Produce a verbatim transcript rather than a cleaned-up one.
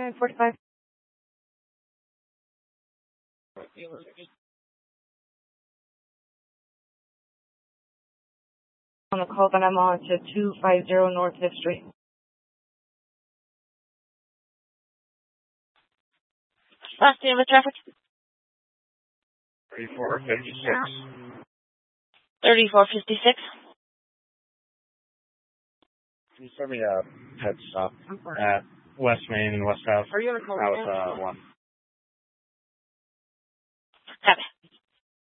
nine forty-five. On the call that I'm on to two fifty North fifth Street. Last name of traffic? thirty-four fifty-six. thirty-four fifty-six. Can you send me a head stop at West Main and West South? Are you on the call South, right now? uh, one.